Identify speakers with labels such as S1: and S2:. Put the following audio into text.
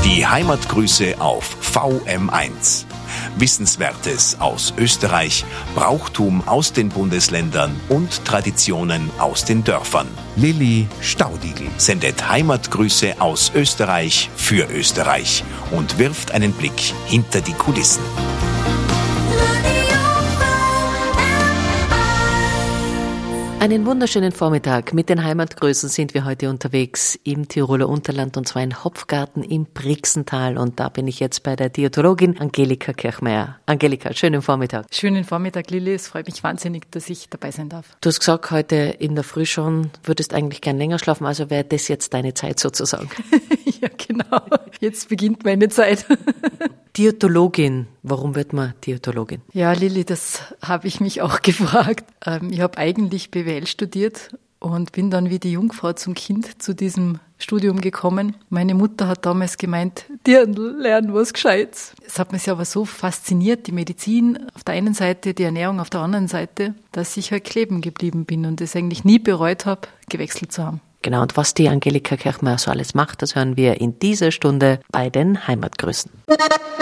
S1: Die Heimatgrüße auf VM1. Wissenswertes aus Österreich, Brauchtum aus den Bundesländern und Traditionen aus den Dörfern. Lilli Staudigl sendet Heimatgrüße aus Österreich für Österreich und wirft einen Blick hinter die Kulissen.
S2: Einen wunderschönen Vormittag. Mit den Heimatgrüßen sind wir heute unterwegs im Tiroler Unterland, und zwar in Hopfgarten im Brixental. Und da bin ich jetzt bei der Diätologin Angelika Kirchmeier. Angelika, schönen Vormittag.
S3: Schönen Vormittag, Lilli. Es freut mich wahnsinnig, dass ich dabei sein darf.
S2: Du hast gesagt, heute in der Früh schon, würdest eigentlich gern länger schlafen, also wäre das jetzt deine Zeit sozusagen.
S3: Ja, genau. Jetzt beginnt meine Zeit.
S2: Diätologin. Warum wird man Diätologin?
S3: Ja, Lilli, das habe ich mich auch gefragt. Ich habe eigentlich BWL studiert und bin dann wie die Jungfrau zum Kind zu diesem Studium gekommen. Meine Mutter hat damals gemeint, Dirndl, lernen was Gescheites. Es hat mich aber so fasziniert, die Medizin auf der einen Seite, die Ernährung auf der anderen Seite, dass ich halt kleben geblieben bin und es eigentlich nie bereut habe, gewechselt zu haben.
S2: Genau, und was die Angelika Kirchmeier so alles macht, das hören wir in dieser Stunde bei den Heimatgrüßen.